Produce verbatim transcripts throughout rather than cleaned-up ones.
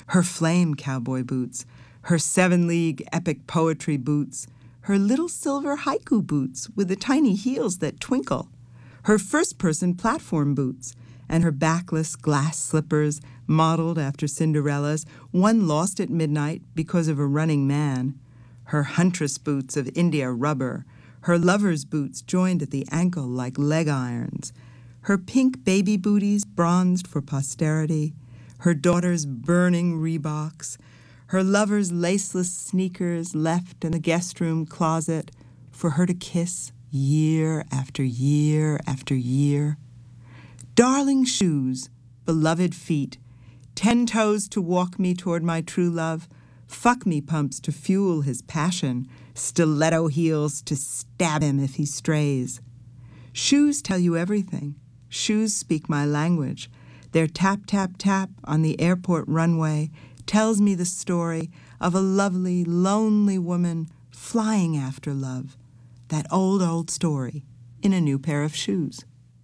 her flame cowboy boots, her seven-league epic poetry boots, her little silver haiku boots with the tiny heels that twinkle, her first-person platform boots, and her backless glass slippers modeled after Cinderella's, one lost at midnight because of a running man, her huntress boots of India rubber, her lover's boots joined at the ankle like leg irons, her pink baby booties bronzed for posterity, her daughter's burning Reeboks, her lover's laceless sneakers left in the guest room closet for her to kiss year after year after year. Darling shoes, beloved feet, ten toes to walk me toward my true love, fuck me pumps to fuel his passion, stiletto heels to stab him if he strays. Shoes tell you everything. Shoes speak my language. Their tap, tap, tap on the airport runway tells me the story of a lovely, lonely woman flying after love. That old, old story in a new pair of shoes.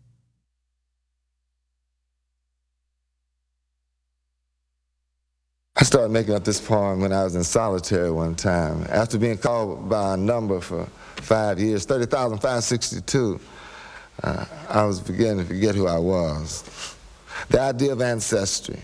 I started making up this poem when I was in solitary one time. After being called by a number for five years, thirty thousand five hundred sixty-two, uh, I was beginning to forget who I was. The idea of ancestry.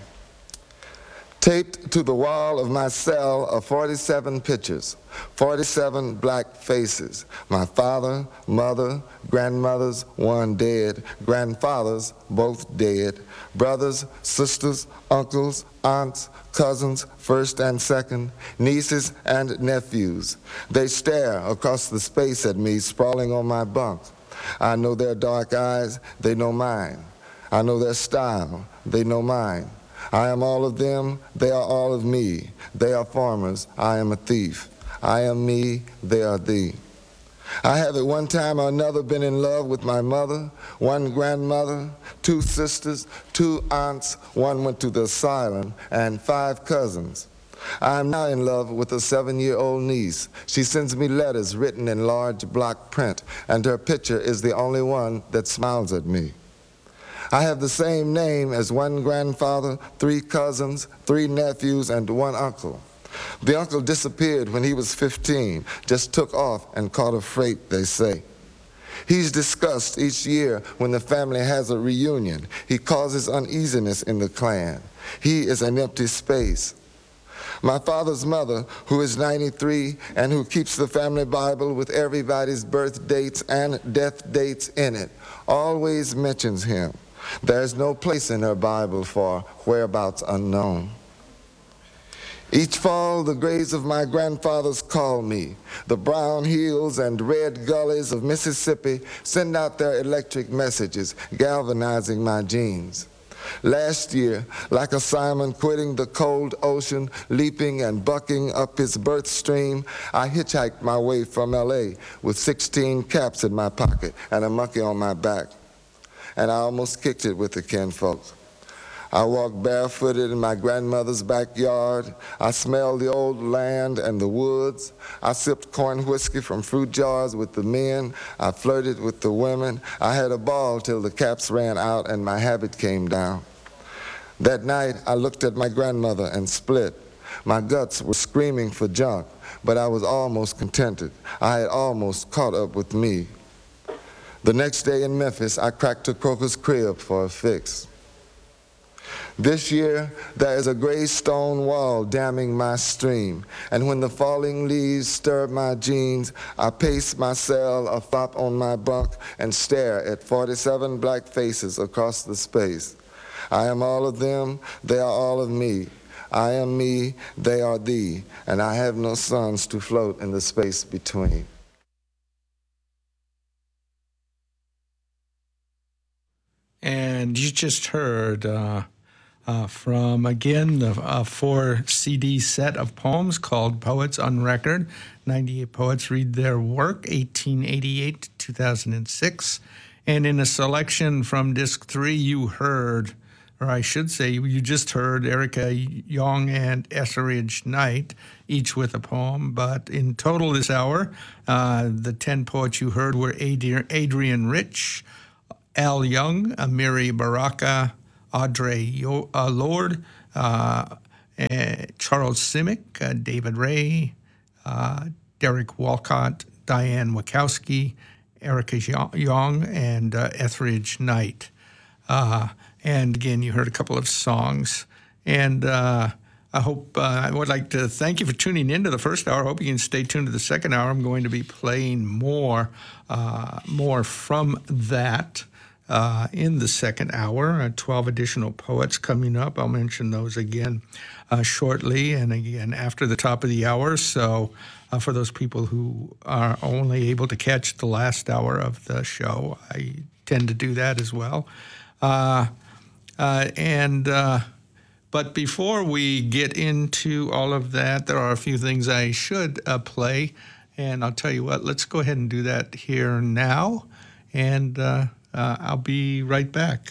Taped to the wall of my cell are forty-seven pictures, forty-seven black faces. My father, mother, grandmothers, one dead, grandfathers, both dead, brothers, sisters, uncles, aunts, cousins, first and second, nieces and nephews. They stare across the space at me, sprawling on my bunk. I know their dark eyes, they know mine. I know their style, they know mine. I am all of them, they are all of me. They are farmers, I am a thief. I am me, they are thee. I have at one time or another been in love with my mother, one grandmother, two sisters, two aunts, one went to the asylum, and five cousins. I am now in love with a seven-year-old niece. She sends me letters written in large block print, and her picture is the only one that smiles at me. I have the same name as one grandfather, three cousins, three nephews, and one uncle. The uncle disappeared when he was fifteen, just took off and caught a freight, they say. He's discussed each year when the family has a reunion. He causes uneasiness in the clan. He is an empty space. My father's mother, who is ninety-three and who keeps the family Bible with everybody's birth dates and death dates in it, always mentions him. There's no place in her Bible for whereabouts unknown. Each fall, the graves of my grandfathers call me. The brown hills and red gullies of Mississippi send out their electric messages, galvanizing my genes. Last year, like a Simon quitting the cold ocean, leaping and bucking up his birth stream, I hitchhiked my way from L A with sixteen caps in my pocket and a monkey on my back. And I almost kicked it with the kinfolks. I walked barefooted in my grandmother's backyard. I smelled the old land and the woods. I sipped corn whiskey from fruit jars with the men. I flirted with the women. I had a ball till the caps ran out and my habit came down. That night, I looked at my grandmother and split. My guts were screaming for junk, but I was almost contented. I had almost caught up with me. The next day in Memphis, I cracked a crocus crib for a fix. This year, there is a gray stone wall damming my stream, and when the falling leaves stir my jeans, I pace my cell a flop on my bunk and stare at forty-seven black faces across the space. I am all of them, they are all of me. I am me, they are thee, and I have no suns to float in the space between. And you just heard uh, uh, from, again, the uh, four C D set of poems called Poets on Record. ninety-eight poets read their work, eighteen eighty-eight to two thousand six. And in a selection from disc three, you heard, or I should say, you just heard Erica Young and Etheridge Knight, each with a poem. But in total this hour, uh, the ten poets you heard were Adrienne Rich, Al Young, Amiri Baraka, Audre Yo- uh, Lorde, uh, uh, Charles Simic, uh, David Ray, uh, Derek Walcott, Diane Wachowski, Erica Young, and uh, Etheridge Knight. Uh, and again, you heard a couple of songs. And uh, I hope, uh, I would like to thank you for tuning into the first hour. I hope you can stay tuned to the second hour. I'm going to be playing more, uh, more from that uh, in the second hour. Uh, twelve additional poets coming up. I'll mention those again uh, shortly and again after the top of the hour. So uh, for those people who are only able to catch the last hour of the show, I tend to do that as well. Uh, uh, and... Uh, But before we get into all of that, there are a few things I should uh, play. And I'll tell you what, let's go ahead and do that here now. And uh, uh, I'll be right back.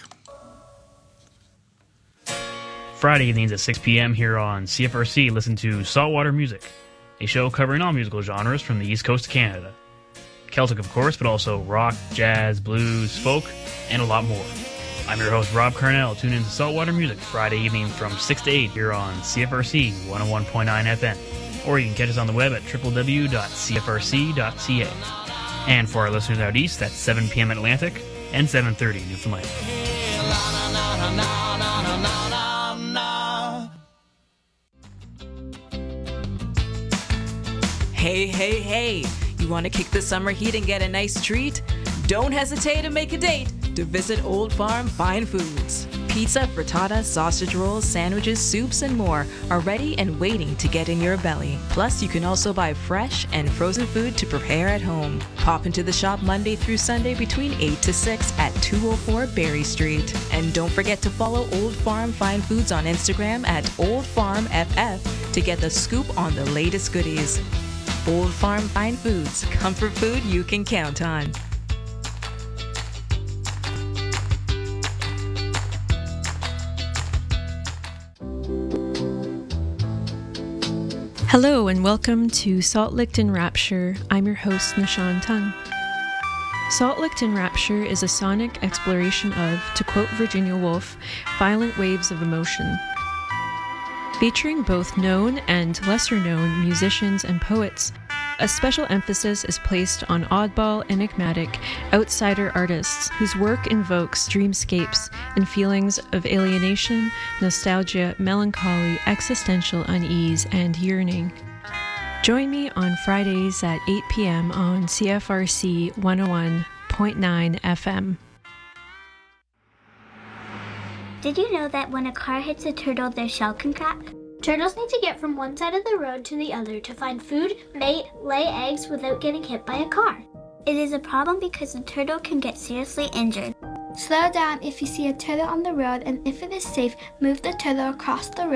Friday evenings at six p.m. here on C F R C, listen to Saltwater Music, a show covering all musical genres from the East Coast of Canada. Celtic, of course, but also rock, jazz, blues, folk, and a lot more. I'm your host, Rob Carnell. Tune in to Saltwater Music Friday evening from six to eight here on C F R C one oh one point nine F M. Or you can catch us on the web at w w w dot c f r c dot c a. And for our listeners out east, that's seven p.m. Atlantic and seven thirty Newfoundland. Hey, hey, hey! You want to kick the summer heat and get a nice treat? Don't hesitate to make a date to visit Old Farm Fine Foods. Pizza, frittata, sausage rolls, sandwiches, soups, and more are ready and waiting to get in your belly. Plus, you can also buy fresh and frozen food to prepare at home. Pop into the shop Monday through Sunday between eight to six at two oh four Berry Street. And don't forget to follow Old Farm Fine Foods on Instagram at Old Farm F F to get the scoop on the latest goodies. Old Farm Fine Foods, comfort food you can count on. Hello and welcome to Salt Licked in Rapture. I'm your host, Nishan Tung. Salt Licked in Rapture is a sonic exploration of, to quote Virginia Woolf, violent waves of emotion. Featuring both known and lesser-known musicians and poets, a special emphasis is placed on oddball, enigmatic, outsider artists whose work invokes dreamscapes and feelings of alienation, nostalgia, melancholy, existential unease, and yearning. Join me on Fridays at eight p.m. on C F R C one oh one point nine F M. Did you know that when a car hits a turtle, their shell can crack? Turtles need to get from one side of the road to the other to find food, mate, lay eggs without getting hit by a car. It is a problem because the turtle can get seriously injured. Slow down if you see a turtle on the road, and if it is safe, move the turtle across the road